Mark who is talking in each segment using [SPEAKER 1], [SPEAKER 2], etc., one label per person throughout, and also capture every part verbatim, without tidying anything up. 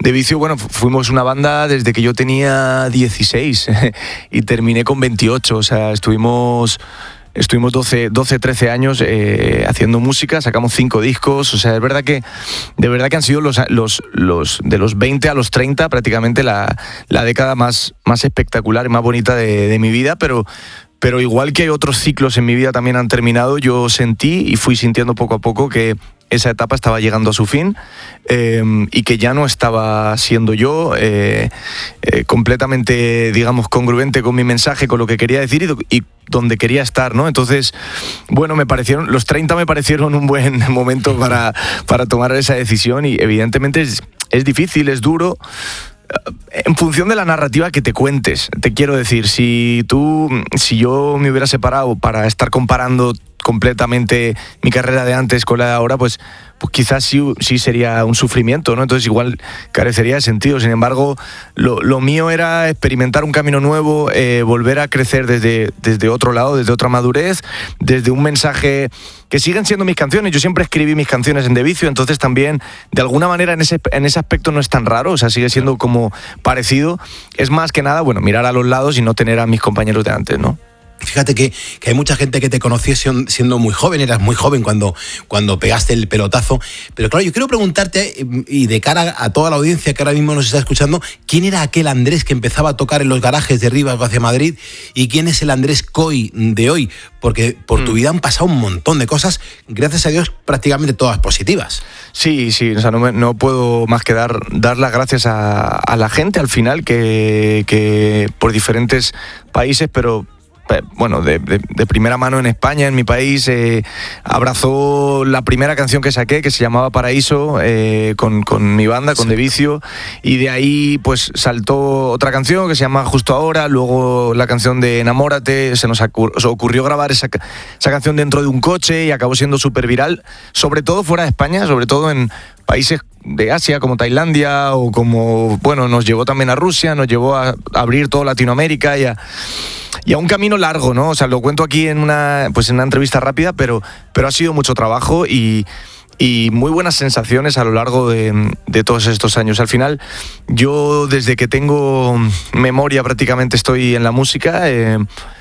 [SPEAKER 1] De Vicio, bueno, fuimos una banda desde que yo tenía dieciséis y terminé con veintiocho, o sea, estuvimos... Estuvimos doce, trece años eh, haciendo música, sacamos cinco discos, o sea, es verdad que de verdad que han sido los, los, los de los veinte a los treinta prácticamente la, la década más, más espectacular y más bonita de, de mi vida, pero, pero igual que hay otros ciclos en mi vida también han terminado, yo sentí y fui sintiendo poco a poco que esa etapa estaba llegando a su fin eh, y que ya no estaba siendo yo eh, eh, completamente, digamos, congruente con mi mensaje, con lo que quería decir y, y donde quería estar, ¿no? Entonces, bueno, me parecieron, los treinta me parecieron un buen momento para, para tomar esa decisión y evidentemente es, es difícil, es duro, en función de la narrativa que te cuentes. Te quiero decir, si tú, si yo me hubiera separado para estar comparando completamente mi carrera de antes con la de ahora, pues, pues quizás sí, sí sería un sufrimiento, ¿no? Entonces igual carecería de sentido. Sin embargo, lo, lo mío era experimentar un camino nuevo, eh, volver a crecer desde, desde otro lado, desde otra madurez, desde un mensaje que siguen siendo mis canciones. Yo siempre escribí mis canciones en De Vicio, entonces también, de alguna manera, en ese, en ese aspecto no es tan raro, o sea, sigue siendo como parecido. Es más que nada, bueno, mirar a los lados y no tener a mis compañeros de antes, ¿no?
[SPEAKER 2] Fíjate que, que hay mucha gente que te conoció siendo muy joven, eras muy joven cuando, cuando pegaste el pelotazo. Pero claro, yo quiero preguntarte, y de cara a toda la audiencia que ahora mismo nos está escuchando, ¿quién era aquel Andrés que empezaba a tocar en los garajes de Rivas hacia Madrid? ¿Y quién es el Andrés Coy de hoy? Porque por mm. tu vida han pasado un montón de cosas, gracias a Dios, prácticamente todas positivas.
[SPEAKER 1] Sí, sí, o sea, no, me, no puedo más que dar, dar las gracias a, a la gente al final, que, que por diferentes países, pero... bueno, de, de, de primera mano en España, en mi país, eh, abrazó la primera canción que saqué, que se llamaba Paraíso, eh, con, con mi banda, con sí. De Vicio, y de ahí pues saltó otra canción que se llama Justo Ahora, luego la canción de Enamórate, se nos ocur- se ocurrió grabar esa, esa canción dentro de un coche y acabó siendo súper viral, sobre todo fuera de España, sobre todo en países de Asia como Tailandia o como, bueno, nos llevó también a Rusia, nos llevó a abrir toda Latinoamérica y a, y a un camino largo, ¿no? O sea, lo cuento aquí en una, pues en una entrevista rápida, pero, pero ha sido mucho trabajo y, y muy buenas sensaciones a lo largo de, de todos estos años. Al final, yo desde que tengo memoria prácticamente estoy en la música. Eh,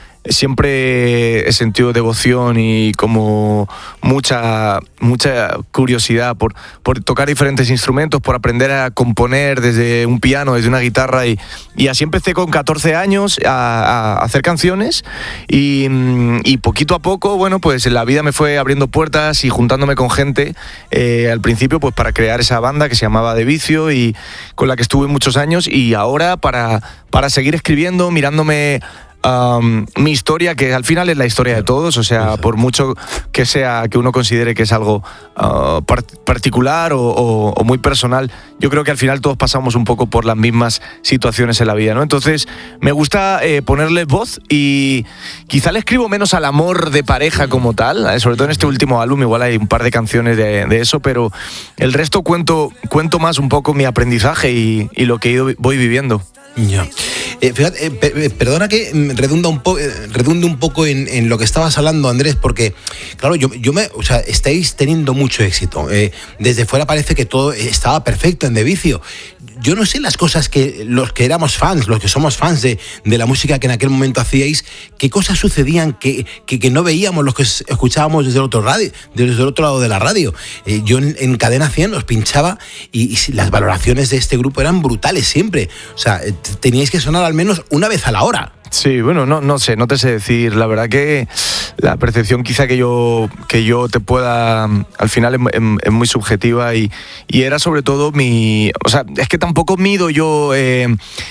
[SPEAKER 1] Siempre he sentido devoción y como mucha mucha curiosidad por, por tocar diferentes instrumentos, por aprender a componer desde un piano, desde una guitarra y, y así empecé con catorce años a, a hacer canciones y, y poquito a poco, bueno, pues la vida me fue abriendo puertas y juntándome con gente eh, al principio pues para crear esa banda que se llamaba De Vicio y con la que estuve muchos años y ahora para, para seguir escribiendo, mirándome Um, mi historia, que al final es la historia de todos, o sea, por mucho que sea que uno considere que es algo uh, part- particular o, o, o muy personal, yo creo que al final todos pasamos un poco por las mismas situaciones en la vida, ¿no? Entonces me gusta eh, ponerle voz y quizá le escribo menos al amor de pareja como tal, eh, sobre todo en este último álbum, igual hay un par de canciones de, de eso, pero el resto cuento, cuento más un poco mi aprendizaje y, y lo que he ido, voy viviendo.
[SPEAKER 2] Ya. Eh, fíjate, eh, per- perdona que redunda un po- eh, redunde un poco en, en lo que estabas hablando, Andrés, porque, claro, yo, yo me, o sea, estáis teniendo mucho éxito. Eh, desde fuera parece que todo estaba perfecto en De Vicio. Yo no sé las cosas que los que éramos fans, los que somos fans de, de la música que en aquel momento hacíais, qué cosas sucedían que, que, que no veíamos los que escuchábamos desde el otro radio, desde el otro lado de la radio. Eh, yo en, en Cadena cien os pinchaba y, y las valoraciones de este grupo eran brutales siempre. O sea, teníais que sonar al menos una vez a la hora.
[SPEAKER 1] Sí, bueno, no, no sé, no te sé decir. La verdad que la percepción quizá que yo, que yo te pueda, al final es, es, es muy subjetiva y, y era sobre todo mi... O sea, es que tampoco mido yo... Eh,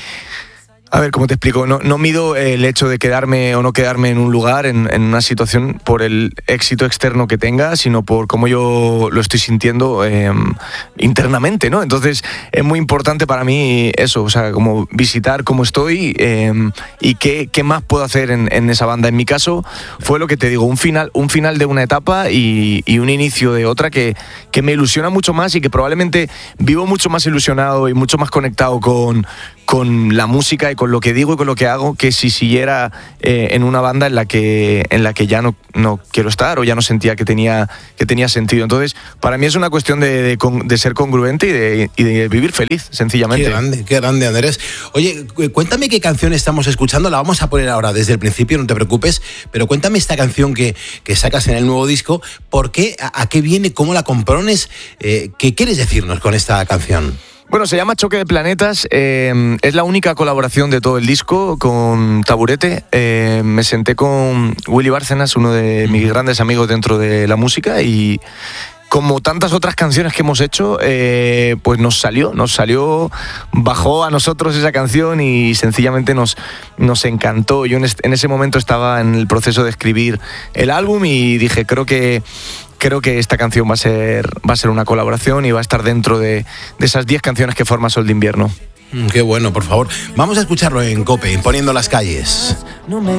[SPEAKER 1] A ver, ¿cómo te explico? No, no mido el hecho de quedarme o no quedarme en un lugar, en, en una situación, por el éxito externo que tenga, sino por cómo yo lo estoy sintiendo eh, internamente, ¿no? Entonces, es muy importante para mí eso, o sea, como visitar cómo estoy eh, y qué, qué más puedo hacer en, en esa banda. En mi caso, fue lo que te digo, un final, un final de una etapa y, y un inicio de otra que, que me ilusiona mucho más y que probablemente vivo mucho más ilusionado y mucho más conectado con con la música y con lo que digo y con lo que hago, que si siguiera eh, en una banda en la que, en la que ya no, no quiero estar o ya no sentía que tenía, que tenía sentido. Entonces, para mí es una cuestión de, de, de ser congruente y de, y de vivir feliz, sencillamente.
[SPEAKER 2] Qué grande, qué grande, Andrés. Oye, cuéntame qué canción estamos escuchando, la vamos a poner ahora desde el principio, no te preocupes, pero cuéntame esta canción que, que sacas en el nuevo disco, ¿por qué, a, a qué viene, cómo la compones, eh, qué quieres decirnos con esta canción?
[SPEAKER 1] Bueno, se llama Choque de Planetas, eh, es la única colaboración de todo el disco con Taburete. Eh, me senté con Willy Bárcenas, uno de mis grandes amigos dentro de la música, y como tantas otras canciones que hemos hecho, eh, pues nos salió, nos salió, bajó a nosotros esa canción y sencillamente nos, nos encantó. Yo en, este, en ese momento estaba en el proceso de escribir el álbum y dije, creo que Creo que esta canción va a ser, va a ser una colaboración y va a estar dentro de, de esas diez canciones que forma Sol de Invierno.
[SPEAKER 2] Mm, qué bueno, por favor. Vamos a escucharlo en COPE, en Poniendo las Calles.
[SPEAKER 3] No me